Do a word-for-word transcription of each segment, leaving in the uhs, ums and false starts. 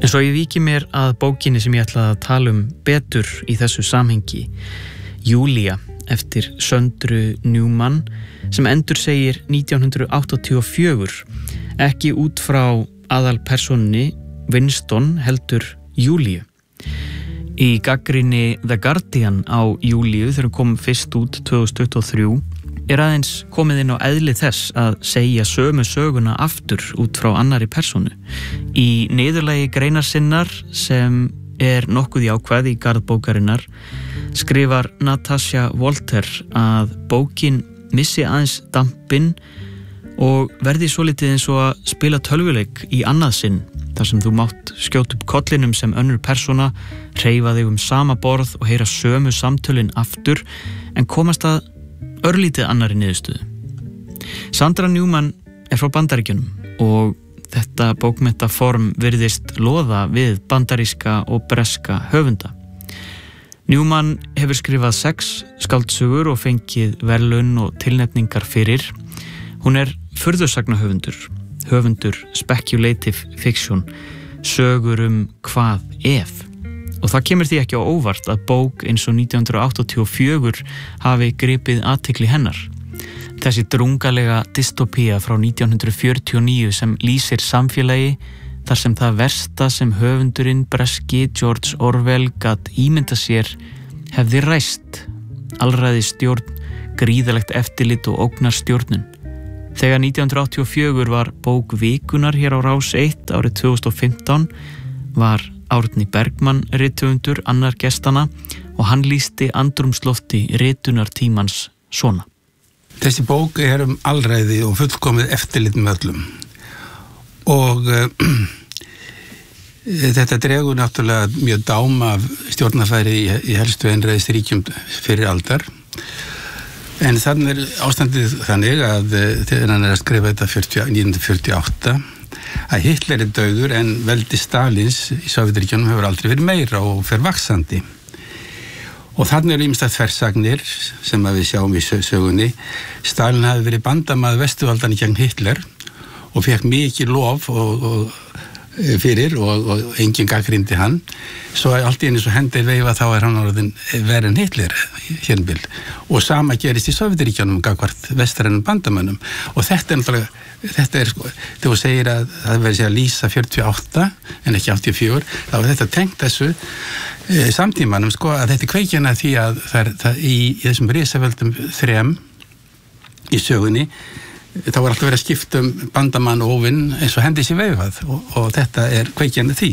En svo ég víki mér að bókinni sem ég ætla að tala um betur í þessu samhengi, Júlía eftir Söndru Newman, sem endursegir nítján hundruð áttatíu og fjögur, ekki út frá aðalpersónunni Winston heldur Júlíu. Í gagnrýni The Guardian á Júlíu þegar hún kom fyrst út tvö þúsund tuttugu og þrjú er aðeins komið inn á eðli þess að segja sömu söguna aftur út frá annari persónu. Í niðurlagi greinar sinnar sem er nokkuð jákvæð í garð bókarinnar skrifar Natasha Walter að bókin missi aðeins dampinn og verði svolítið eins og að spila tölvuleik í annað sinn, þar sem þú mátt skjóta upp kollinum sem önnur persóna, hreyfa þig um sama borð og heyra sömu samtölin aftur en komast að örlítið annari niðurstöðu. Sandra Newman er frá Bandaríkjunum og þetta bókmenntaform virðist loða við bandaríska og breska höfunda. Newman hefur skrifað sex skáldsögur og fengið verðlaun og tilnefningar fyrir. Hún er furðusagnahöfundur, höfundur speculative fiction, sögur um hvað ef. Og það kemur því ekki á óvart að bók eins og nítján hundruð áttatíu og fjögur hafi gripið athygli hennar. Þessi drungalega dystopía frá nítján hundruð fjörutíu og níu sem lýsir samfélagi þar sem það versta sem höfundurinn breski George Orwell gat ímynda sér hefði ræst, alræði stjórn, gríðalegt eftirlit og ógnarstjórnun. Þegar nítján hundruð áttatíu og fjögur var bók vikunar hér á Rás eitt árið tvö þúsund og fimmtán var Árni Bergmann rithöfundur annar gestana og hann lýsti andrúmslofti ritunartímans svona. Þessi bók er um alræði og fullkomið eftirlit með öllum og uh, þetta dregur náttúrulega mjög dám af stjórnarfæri í, í helstu einræðisríkjum fyrir aldar. En þannig er ástandið þannig að þegar hann er að skrifa þetta nítján hundruð fjörutíu og átta að Hitler er dauður en veldi Stalins í Sovétríkjunum hefur aldrei verið meira og fer vaxandi. Og þannig eru ýmsar þversagnir sem að við sjáum í sögunni. Stalin hafi verið bandamaður vesturvaldanna gegn Hitler og fekk mikið lof og, og fyrir og, og enginn gagnrýndi hann. Svo allt í einu svo hendir veifa þá er hann orðinn verri en Hitler hérnbil. Og sama gerist í Sovétríkjunum gagnvart vestrænum bandamönnum. Og þetta er náttúrulega, þetta er sko, þegar þú segir að það verið að lýsa fjörutíu og átta en ekki áttatíu og fjögur, þá er þetta tengt þessu e, samtímanum sko að þetta er kveikjana því að það er það, í, í þessum risavöldum þrem í sögunni þá er alltaf verið að skipta um bandamann og óvinn eins og hendi sér veifað og, og þetta er kveikjana því.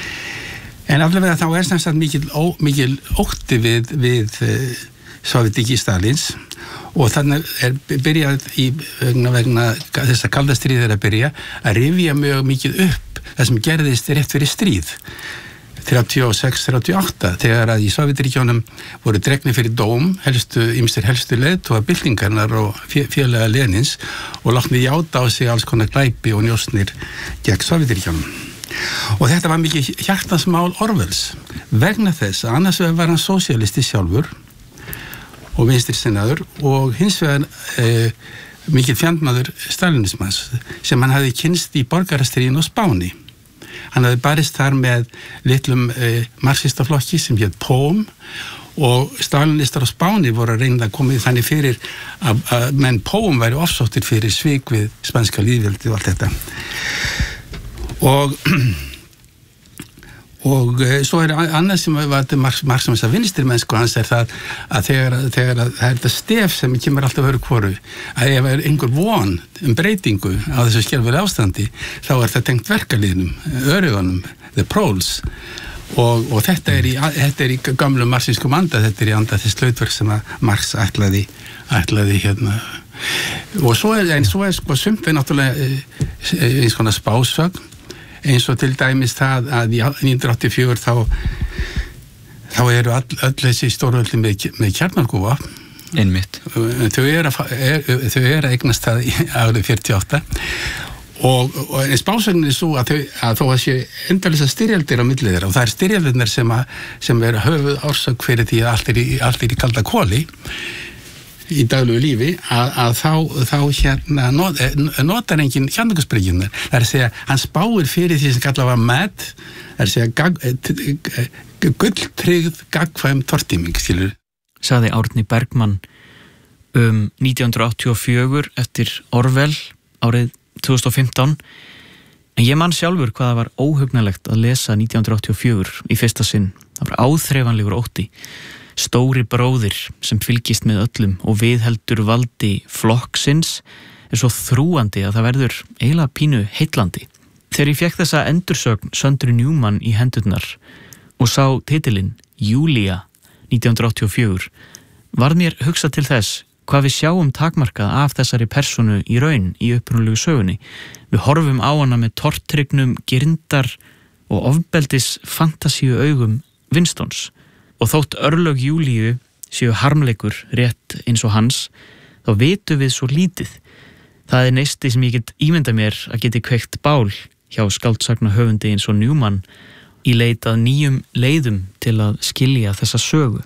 En allavega þá er sem sagt mikil, ó, mikil ótti við, við uh, Sovétríki Stalins og þannig er byrjað í vegna, vegna þess að kalda stríð er að byrja að rifja mjög mikið upp það sem gerðist rétt fyrir stríð. þrjátíu og sex til þrjátíu og átta þegar að í Sovétríkjunum voru dregnir fyrir dóm helstu, ýmsir helstu leiðtoga byltingarnar og félaga Lenins og látnir játa á sig alls konar glæpi og njósnir gegn Sovétríkjunum. Og þetta var mikið hjartansmál Orwells vegna þess að annars vegar var hann sósíalisti sjálfur og vinstrisinnaður og hins vegar e, mikið fjandmaður stalinismans sem hann hafði kynst í borgarastríðinu á Spáni. Hann hafði barist þar með litlum e, marxistaflokki sem hét P O M og stalinistar á Spáni voru að reyna að koma þannig fyrir að, að menn P O M væri ofsóttir fyrir svik við spanska lýðveldi og allt þetta. Og og svo er annað sem var til Marx sem þess að vinstri mennsku hans er það að þegar, þegar að, það er þetta stef sem kemur alltaf öru hvoru að ef er einhver von um breytingu á þessu skelfilega ástandi þá er það tengt verkalýðnum, örugunum, the proles og, og þetta er í, þetta er í gamlu marxískum anda, þetta er í anda þess hlautverk sem að Marx ætlaði, ætlaði hérna og svo er, en svo er sko sumt við náttúrulega eins konar spásögn eins og til dæmis það að í nítján hundruð áttatíu og fjögur þá þá eru all, öll þessi stórveldi með, með kjarnorkuvopn. Einmitt. Þau eru að, er, þau eru að eignast það í árið fjörutíu og átta og, og en spásögnin er svo að, þau, að þó að sé endalisa styrjaldir á milli þeirra og það er styrjaldirnar sem, að, sem er höfuð ársök fyrir því að allt er í, allt er í kalda koli í daglegu lífi að, að þá, þá hérna not, notar enginn hjarnungusbyrgjunar. Það er að segja, hann spáir fyrir því sem kallað var med, það er að segja gag, gulltryggð gagkvæm tortíming, skilur. Sagði Árni Bergmann um nítján hundruð áttatíu og fjögur eftir Orwell árið tvö þúsund og fimmtán. En ég man sjálfur hvað það var óhugnalegt að lesa nítján hundruð áttatíu og fjögur í fyrsta sinn. Það var áþreifanlegur ótti. Stóri bróðir sem fylgist með öllum og viðheldur valdi flokksins er svo þrúandi að það verður eiginlega pínu heillandi. Þegar ég fékk þessa endursögn Söndru Newman í hendurnar og sá titilinn Júlía nítján hundruð áttatíu og fjögur varð mér hugsað til þess hvað við sjáum takmarkað af þessari personu í raun í upprunalegu sögunni. Við horfum á hana með tortrygnum, girndar og ofbeldis fantasíu augum Winstons. Og þótt örlög Júlíu séu harmleikur rétt eins og hans, þá vitum við svo lítið. Það er neisti sem ég get ímynda mér að geti kveikt bál hjá skáldsagna höfundi eins og Newman í leit að nýjum leiðum til að skilja þessa sögu.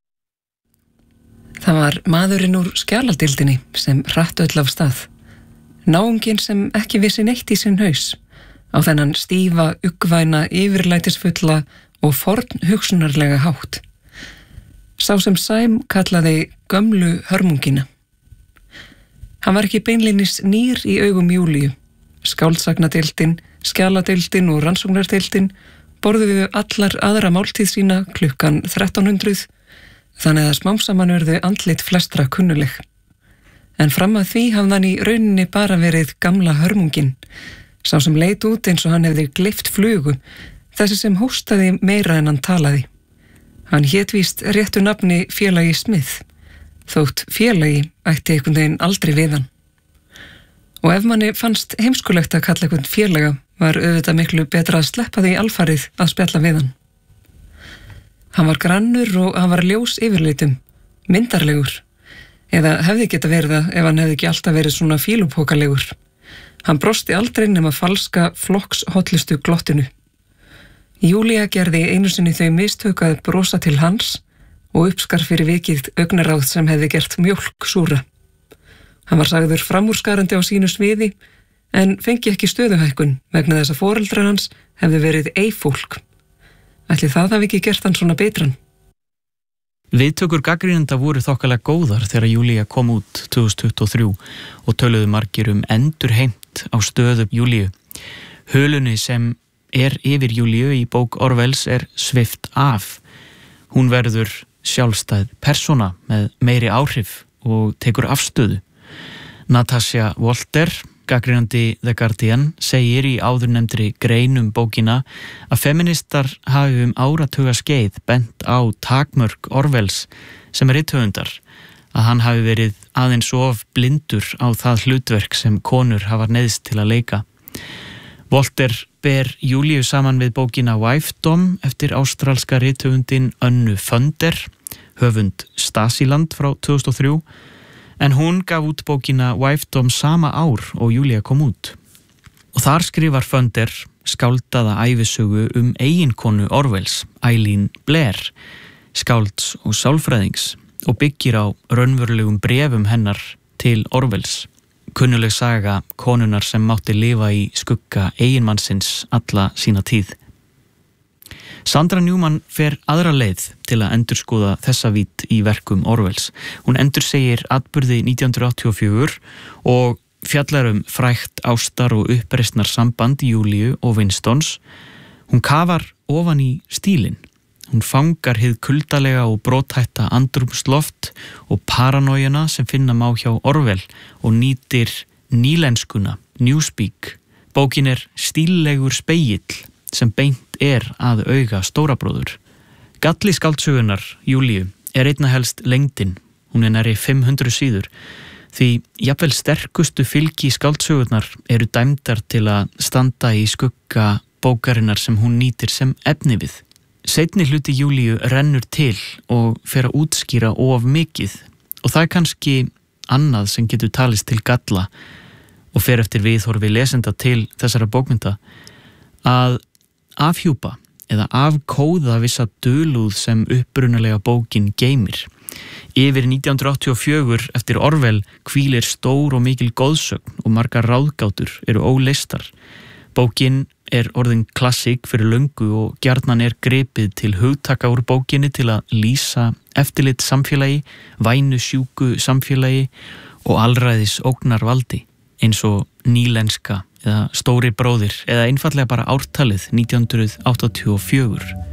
Það var maðurinn úr skjaladildinni sem hratt öll af stað. Náunginn sem ekki vissi neitt í sinn haus, á þennan stífa, uggvæna, yfirlætisfulla og forn hugsunarlega hátt. Sá sem Sæm kallaði gömlu hörmungina. Hann var ekki beinleinis nýr í augum Júlíu. Skáldsagnadeildin, skjaladeildin og rannsóknardeildin borðuðu allar aðra máltíð sína klukkan þrettán hundruð, þannig að smámsaman verðu andlit flestra kunnuleg. En fram að því hafði hann í rauninni bara verið gamla hörmungin, sá sem leit út eins og hann hefði gleypt flugu, þessi sem hóstaði meira en hann talaði. Hann hét víst réttu nafni félagi Smith, þótt félagi ætti einhvern veginn aldrei við hann. Og ef manni fannst heimskulegt að kalla einhvern félaga, var auðvitað miklu betra að sleppa því alfarið að spjalla við hann. Hann var grannur og hann var ljós yfirleitum, myndarlegur, eða hefði geta verið það ef hann hefði ekki alltaf verið svona fílupókalegur. Hann brosti aldrei nema falska flokkshotlustu glottinu. Júlía gerði einu sinni þau mistök að brosa til hans og uppskar fyrir vikið augnaráð sem hefði gert mjólk súra. Hann var sagður framúrskarandi á sínu sviði en fengi ekki stöðuhækkun vegna þess að foreldrar hans hefði verið eifólk. Ætli það hafi ekki gert hann svona betran. Viðtökur gagnrýnenda voru þokkalega góðar þegar Júlía kom út tvö þúsund tuttugu og þrjú og töluðu margir um endurheimt á stöðu Júlíu. Hölunni sem er yfir Júlíu í bók Orwells er svipt af. Hún verður sjálfstæð persóna með meiri áhrif og tekur afstöðu. Natasha Walter, gagnrýnandi The Guardian, segir í áðurnefndri grein um bókina að feministar hafi um áratuga skeið bent á takmörk Orwells sem rithöfundar, að hann hafi verið aðeins of blindur á það hlutverk sem konur hafa neyðst til að leika. Walter ber Júlíu saman við bókina Wifedom eftir ástralska rithöfundin Önnu Funder, höfund Stasiland frá tvö þúsund og þrjú, en hún gaf út bókina Wifedom sama ár og Júlía kom út. Og þar skrifar Funder skáldaða ævisögu um eiginkonu Orwells, Eileen Blair, skálds og sálfræðings, og byggir á raunverulegum bréfum hennar til Orwells. Kunnuleg saga konunar sem mátti lifa í skugga eiginmannsins alla sína tíð. Sandra Newman fer aðra leið til að endurskoða þessa vídd í verkum Orwells. Hún endursegir atburði nítján hundruð áttatíu og fjögur og fjallar um frægt ástar og uppreisnar samband Júlíu og Winstons. Hún kafar ofan í stílinn. Hún fangar hið kuldalega og brothætta andrúmsloft og paranójuna sem finna má hjá Orwell og nýtir nýlenskuna, Newspeak. Bókin er stíllegur spegill sem beint er að auga stórabróður. Galli skáldsögunar Júlíu er einna helst lengdin. Hún er nærri fimm hundruð síður. Því jafnvel sterkustu fylgi skáldsögurnar eru dæmdar til að standa í skugga bókarinnar sem hún nýtir sem efnivið. Seinni hluti Júlíu rennur til og fer að útskýra of mikið og það er kannski annað sem getur talist til galla og fer eftir viðhorfi lesenda til þessara bókmynda að afhjúpa eða afkóða vissa dulúð sem upprunalega bókin geymir. Yfir nítján hundruð áttatíu og fjögur eftir Orwell hvílir stór og mikil góðsögn og margar ráðgátur eru óleystar. Bókin er orðin klassík fyrir löngu og gjarnan er gripið til hugtaka úr bókinni til að lýsa eftirlit samfélagi, vænu sjúku samfélagi og alræðis ógnarvaldi eins og nýlenska eða stóri bróðir eða einfallega bara ártalið nítján hundruð áttatíu og fjögur.